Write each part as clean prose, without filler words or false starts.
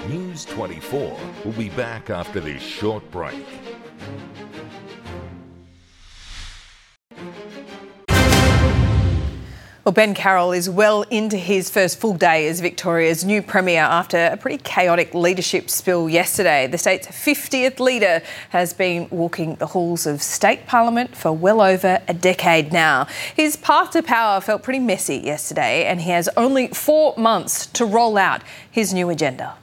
News 24 will be back after this short break. Well, Ben Carroll is well into his first full day as Victoria's new Premier after a pretty chaotic leadership spill yesterday. The state's 50th leader has been walking the halls of state parliament for well over a decade now. His path to power felt pretty messy yesterday, and he has only 4 months to roll out his new agenda.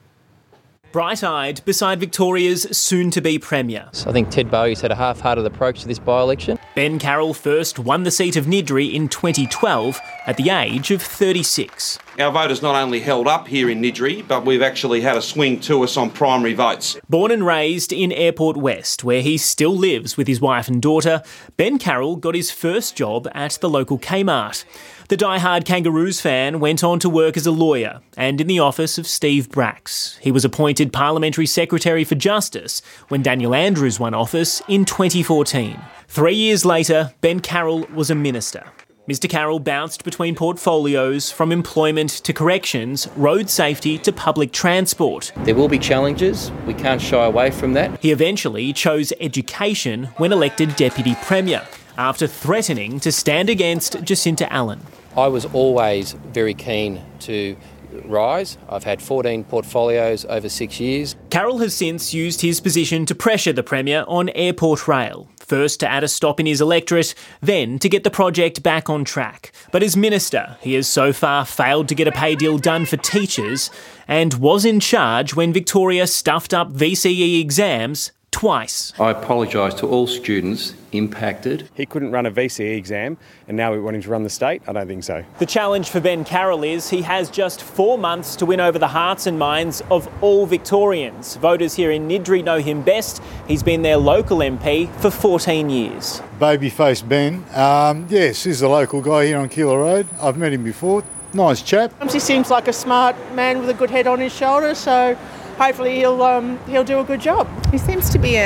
Bright-eyed beside Victoria's soon-to-be Premier. So I think Ted Bowie's had a half-hearted approach to this by-election. Ben Carroll first won the seat of Niddrie in 2012 at the age of 36. Our vote has not only held up here in Niddrie, but we've actually had a swing to us on primary votes. Born and raised in Airport West, where he still lives with his wife and daughter, Ben Carroll got his first job at the local Kmart. The die-hard Kangaroos fan went on to work as a lawyer and in the office of Steve Bracks. He was appointed Parliamentary Secretary for Justice when Daniel Andrews won office in 2014. 3 years later, Ben Carroll was a minister. Mr Carroll bounced between portfolios from employment to corrections, road safety to public transport. There will be challenges. We can't shy away from that. He eventually chose education when elected Deputy Premier, after threatening to stand against Jacinta Allen. I was always very keen to rise. I've had 14 portfolios over 6 years. Carroll has since used his position to pressure the Premier on Airport Rail, first to add a stop in his electorate, then to get the project back on track. But as Minister, he has so far failed to get a pay deal done for teachers and was in charge when Victoria stuffed up VCE exams twice. I apologise to all students impacted. He couldn't run a VCE exam and now we want him to run the state? I don't think so. The challenge for Ben Carroll is he has just 4 months to win over the hearts and minds of all Victorians. Voters here in Niddrie know him best. He's been their local MP for 14 years. Babyface Ben. Yes, he's a local guy here on Keilor Road. I've met him before. Nice chap. He seems like a smart man with a good head on his shoulders, so hopefully he'll do a good job. He seems to be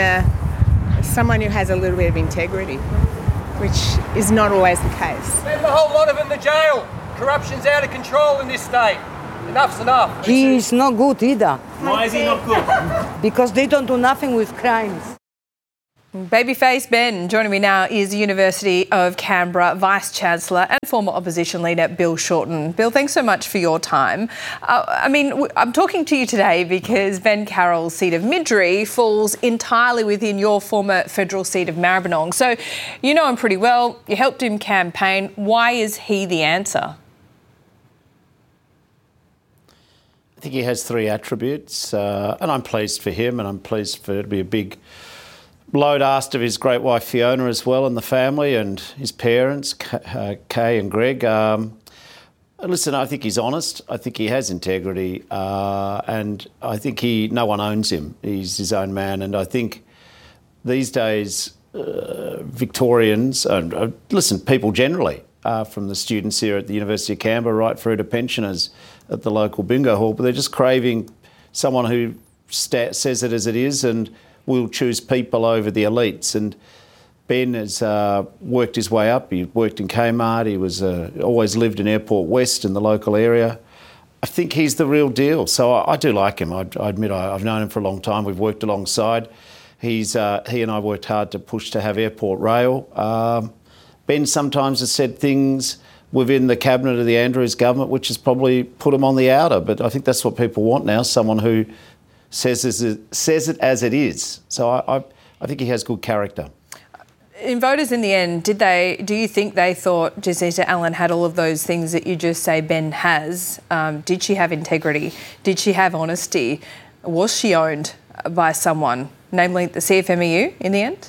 someone who has a little bit of integrity, which is not always the case. Send the whole lot of them to jail. Corruption's out of control in this state. Enough's enough. He's not good either. Why is he not good? Because they don't do nothing with crimes. Babyface Ben. Joining me now is the University of Canberra Vice-Chancellor and former opposition leader Bill Shorten. Bill, thanks so much for your time. I'm talking to you today because Ben Carroll's seat of Niddrie falls entirely within your former federal seat of Maribyrnong. So you know him pretty well. You helped him campaign. Why is he the answer? I think he has 3 attributes, and I'm pleased for him, and I'm pleased for it to be a big load asked of his great wife Fiona as well, and the family and his parents, Kay and Greg. Listen, I think he's honest. I think he has integrity, and I think no one owns him. He's his own man, and I think these days Victorians, people generally, from the students here at the University of Canberra right through to pensioners at the local bingo hall, but they're just craving someone who says it as it is and will choose people over the elites. And Ben has worked his way up. He worked in Kmart. He was always lived in Airport West in the local area. I think he's the real deal. So I do like him. I admit I've known him for a long time. We've worked alongside. He and I worked hard to push to have Airport Rail. Ben sometimes has said things within the cabinet of the Andrews government which has probably put him on the outer. But I think that's what people want now, someone who says it as it is. So I think he has good character. In voters in the end, do you think they thought Jacinta Allen had all of those things that you just say Ben has? Did she have integrity? Did she have honesty? Was she owned by someone, namely the CFMEU in the end?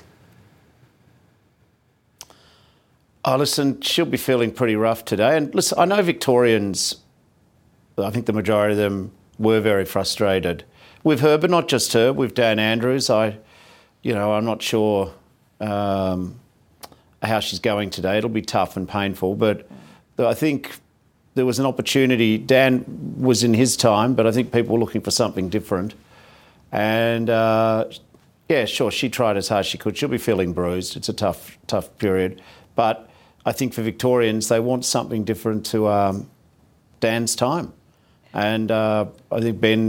Oh, listen, she'll be feeling pretty rough today. And listen, I know Victorians, I think the majority of them were very frustrated with her, but not just her, with Dan Andrews. I'm not sure how she's going today. It'll be tough and painful, but I think there was an opportunity. Dan was in his time, but I think people were looking for something different. And sure, she tried as hard as she could. She'll be feeling bruised. It's a tough period. But I think for Victorians, they want something different to Dan's time. And I think Ben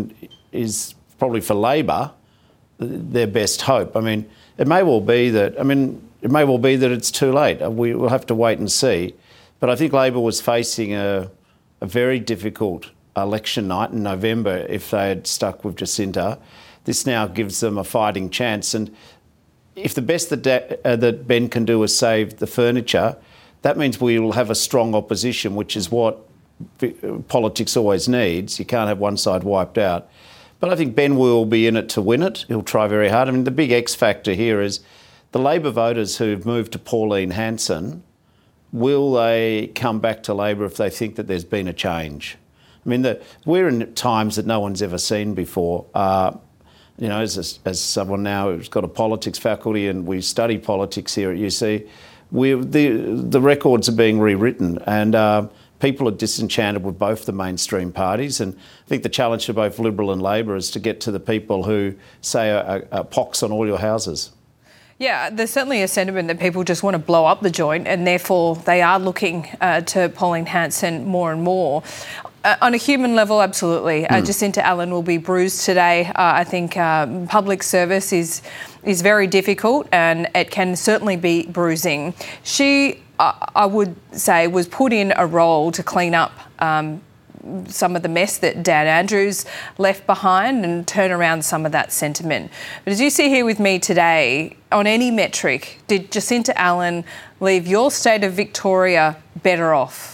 is probably for Labor their best hope. I mean, it may well be that it's too late. We will have to wait and see. But I think Labor was facing a very difficult election night in November if they had stuck with Jacinta. This now gives them a fighting chance. And if the best that Ben can do is save the furniture, that means we will have a strong opposition, which is what politics always needs. You can't have one side wiped out. But I think Ben will be in it to win it. He'll try very hard. I mean, the big X factor here is the Labor voters who've moved to Pauline Hanson, will they come back to Labor if they think that there's been a change? I mean, we're in times that no one's ever seen before. You know, as someone now who's got a politics faculty and we study politics here at UC, the records are being rewritten and people are disenchanted with both the mainstream parties. And I think the challenge for both Liberal and Labor is to get to the people who say a pox on all your houses. Yeah, there's certainly a sentiment that people just want to blow up the joint and therefore they are looking to Pauline Hanson more and more. On a human level, absolutely. Jacinta Allen will be bruised today. I think public service is very difficult and it can certainly be bruising. She, I would say, was put in a role to clean up some of the mess that Dan Andrews left behind and turn around some of that sentiment. But as you see here with me today, on any metric, did Jacinta Allen leave your state of Victoria better off?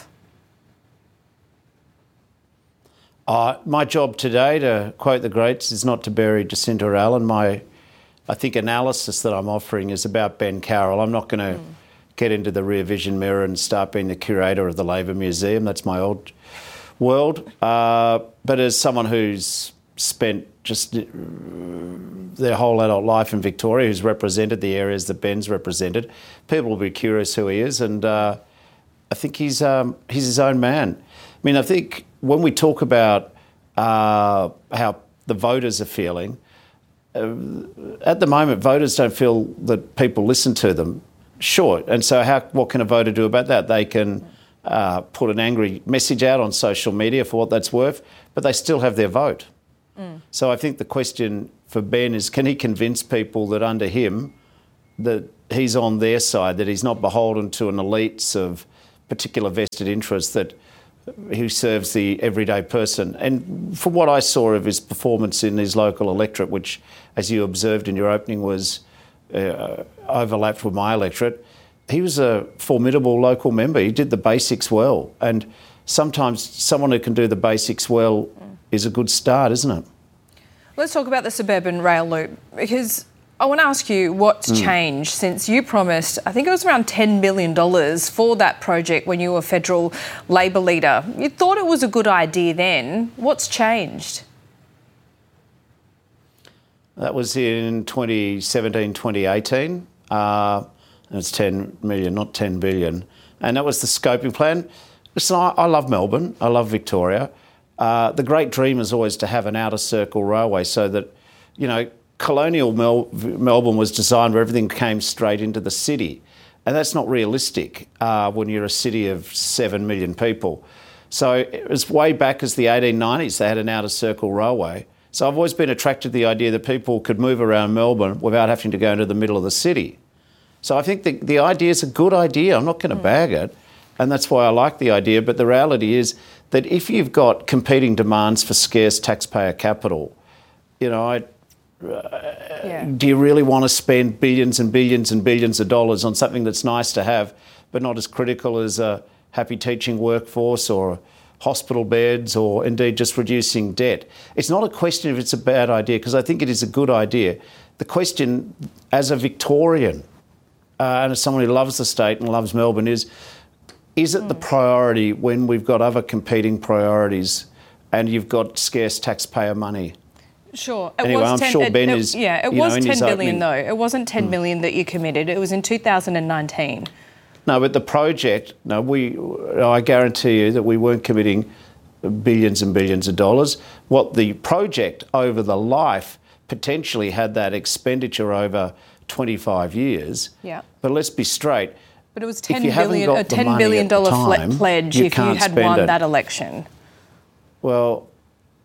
My job today, to quote the greats, is not to bury Jacinta Allen. I think analysis that I'm offering is about Ben Carroll. I'm not going to get into the rear vision mirror and start being the curator of the Labor Museum. That's my old world. But as someone who's spent just their whole adult life in Victoria, who's represented the areas that Ben's represented, people will be curious who he is. And I think he's his own man. I mean, I think when we talk about how the voters are feeling, at the moment, voters don't feel that people listen to them. Sure. And so what can a voter do about that? They can put an angry message out on social media for what that's worth, but they still have their vote. So I think the question for Ben is, can he convince people that under him that he's on their side, that he's not beholden to an elites of particular vested interests, that he serves the everyday person. And from what I saw of his performance in his local electorate, which, as you observed in your opening, was overlapped with my electorate, he was a formidable local member. He did the basics well. And sometimes someone who can do the basics well is a good start, isn't it? Let's talk about the suburban rail loop, because I want to ask you what's changed since you promised, I think it was around $10 million for that project when you were federal Labor leader. You thought it was a good idea then. What's changed? That was in 2017, 2018. It's 10 million, not 10 billion. And that was the scoping plan. Listen, I love Melbourne. I love Victoria. The great dream is always to have an outer circle railway so that, you know, colonial Melbourne was designed where everything came straight into the city. And that's not realistic when you're a city of 7 million people. So it was way back as the 1890s, they had an outer circle railway. So I've always been attracted to the idea that people could move around Melbourne without having to go into the middle of the city. So I think the idea is a good idea. I'm not going to bag it. And that's why I like the idea. But the reality is that if you've got competing demands for scarce taxpayer capital, you know, do you really want to spend billions and billions and billions of dollars on something that's nice to have, but not as critical as a happy teaching workforce or hospital beds or indeed just reducing debt? It's not a question if it's a bad idea, because I think it is a good idea. The question, as a Victorian and as someone who loves the state and loves Melbourne, is it the priority when we've got other competing priorities and you've got scarce taxpayer money? Sure. Anyway, I'm sure Ben is... Yeah, it was 10 billion though. It wasn't 10 million that you committed. It was in 2019. No, but the project, I guarantee you that we weren't committing billions and billions of dollars. What the project over the life potentially had that expenditure over 25 years. Yeah. But let's be straight. But it was a $10 billion pledge if you had won that election. Well,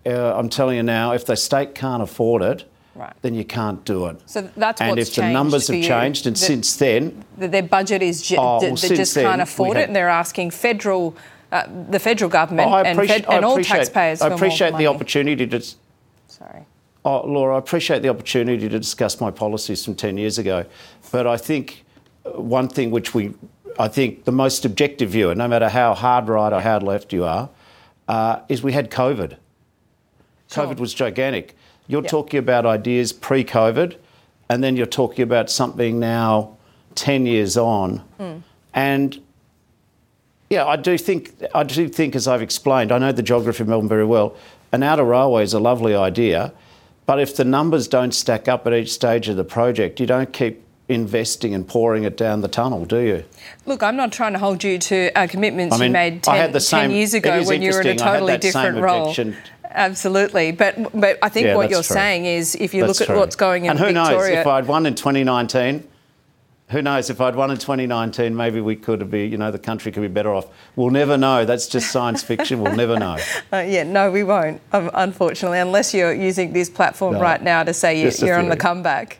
I'm telling you now, if the state can't afford it, right, then you can't do it. So that's and what's if the numbers have changed, and since then... Their budget is they just can't afford it, and they're asking the federal government and all taxpayers for more money. I appreciate the opportunity to... Sorry. Oh, Laura, I appreciate the opportunity to discuss my policies from 10 years ago. But I think one thing which I think the most objective view, and no matter how hard right or hard left you are, is we had COVID. Sure. COVID was gigantic. You're talking about ideas pre-COVID, and then you're talking about something now 10 years on. And yeah, I do think, as I've explained, I know the geography of Melbourne very well. An outer railway is a lovely idea, but if the numbers don't stack up at each stage of the project, you don't keep investing and pouring it down the tunnel, do you? Look, I'm not trying to hold you to commitments you made 10 years ago when you were in a totally different role. Absolutely. But I think what you're saying is if you look at what's going in Victoria... And who knows, if I'd won in 2019... Who knows, if I'd won in 2019, maybe we could be, the country could be better off. We'll never know. That's just science fiction. We'll never know. No, we won't, unfortunately, unless you're using this platform right now to say you're on the comeback.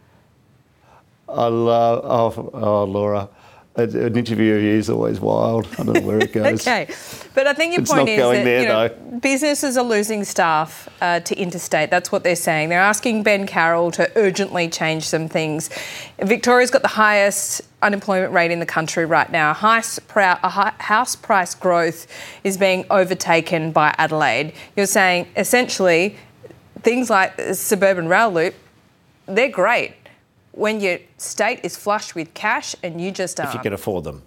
Laura, an interview here is always wild. I don't know where it goes. OK. But I think your point is that businesses are losing staff to interstate. That's what they're saying. They're asking Ben Carroll to urgently change some things. Victoria's got the highest unemployment rate in the country right now. House price growth is being overtaken by Adelaide. You're saying, essentially, things like the suburban rail loop, they're great when your state is flush with cash and you just aren't. If you can afford them.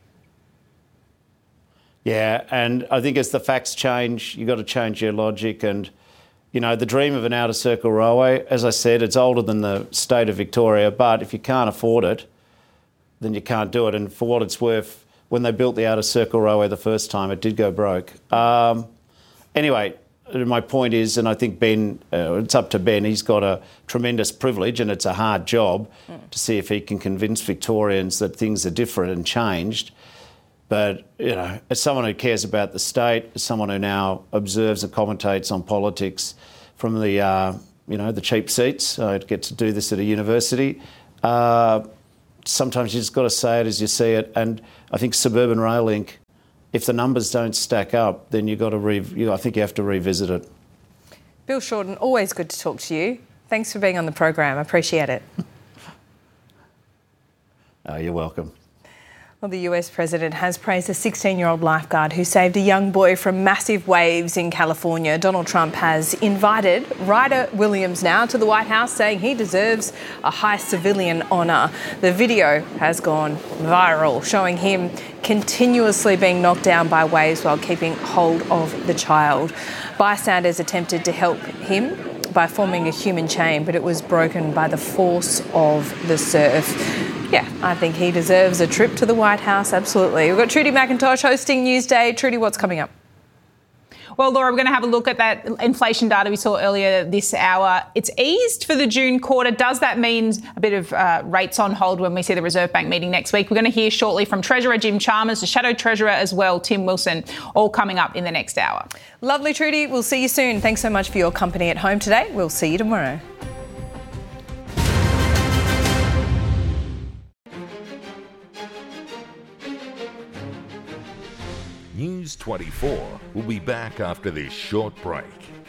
Yeah, and I think as the facts change, you've got to change your logic. And, the dream of an outer circle railway, as I said, it's older than the state of Victoria, but if you can't afford it, then you can't do it. And for what it's worth, when they built the outer circle railway the first time, it did go broke. Anyway, my point is, and I think Ben, it's up to Ben, he's got a tremendous privilege and it's a hard job to see if he can convince Victorians that things are different and changed. But, as someone who cares about the state, as someone who now observes and commentates on politics from the cheap seats, I get to do this at a university, sometimes you just got to say it as you see it. And I think Suburban Rail Link, if the numbers don't stack up, then I think you have to revisit it. Bill Shorten, always good to talk to you. Thanks for being on the program. I appreciate it. You're welcome. Well, the US president has praised a 16-year-old lifeguard who saved a young boy from massive waves in California. Donald Trump has invited Ryder Williams now to the White House, saying he deserves a high civilian honour. The video has gone viral, showing him continuously being knocked down by waves while keeping hold of the child. Bystanders attempted to help him by forming a human chain, but it was broken by the force of the surf. Yeah, I think he deserves a trip to the White House, absolutely. We've got Trudy McIntosh hosting Newsday. Trudy, what's coming up? Well, Laura, we're going to have a look at that inflation data we saw earlier this hour. It's eased for the June quarter. Does that mean a bit of rates on hold when we see the Reserve Bank meeting next week? We're going to hear shortly from Treasurer Jim Chalmers, the Shadow Treasurer as well, Tim Wilson, all coming up in the next hour. Lovely, Trudy. We'll see you soon. Thanks so much for your company at home today. We'll see you tomorrow. News 24 will be back after this short break.